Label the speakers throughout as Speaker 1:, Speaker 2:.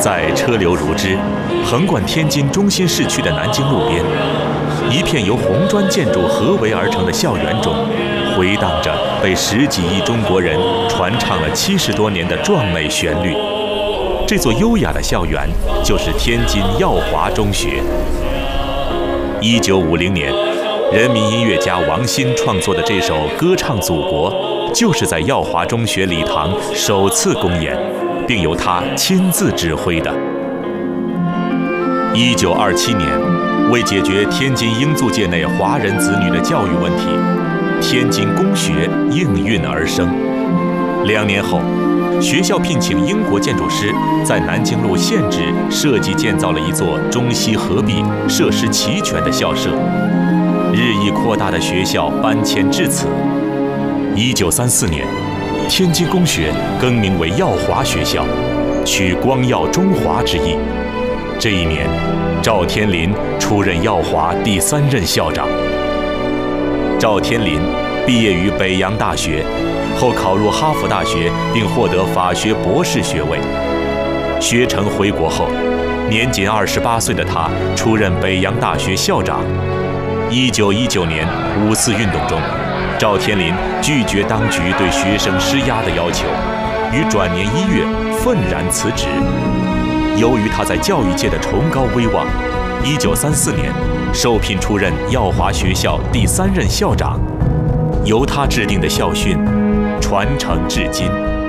Speaker 1: 在车流如织、横贯天津中心市区的南京路边，一片由红砖建筑合围而成的校园中，回荡着被10几亿中国人传唱了70多年的壮美旋律。这座优雅的校园就是天津耀华中学。1950年，人民音乐家王鑫创作的这首《歌唱祖国》，就是在耀华中学礼堂首次公演，并由他亲自指挥的。1927年，为解决天津英租界内华人子女的教育问题，天津公学应运而生。2年后，学校聘请英国建筑师在南京路现址设计建造了一座中西合璧、设施齐全的校舍。日益扩大的学校搬迁至此。1934年，天津公学更名为耀华学校，取光耀中华之意。这一年，赵天麟出任耀华第3任校长。赵天麟毕业于北洋大学，后考入哈佛大学，并获得法学博士学位。学成回国后，年仅28岁的他出任北洋大学校长。1919年5四运动中，赵天麟拒绝当局对学生施压的要求，于转年1月愤然辞职。由于他在教育界的崇高威望，1934年受聘出任耀华学校第3任校长，由他制定的校训传承至今。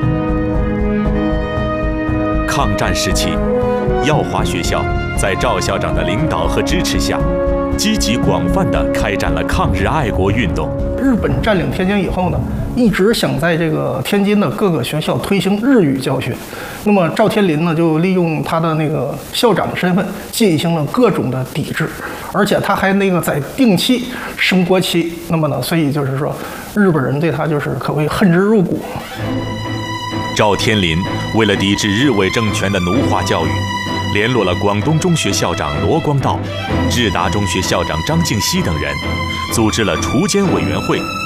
Speaker 1: 抗战时期，耀华学校在赵校长的领导和支持下，积极广泛地开展了抗日爱国运动。
Speaker 2: 日本占领天津以后呢，一直想在这个天津的各个学校推行日语教学。那么赵天麟呢，就利用他的那个校长身份，进行了各种的抵制，而且他还在定期升国旗。那么呢，所以就是说，日本人对他就是可谓恨之入骨。
Speaker 1: 赵天麟为了抵制日伪政权的奴化教育，联络了广东中学校长罗光道、智达中学校长张敬熙等人，组织了锄奸委员会，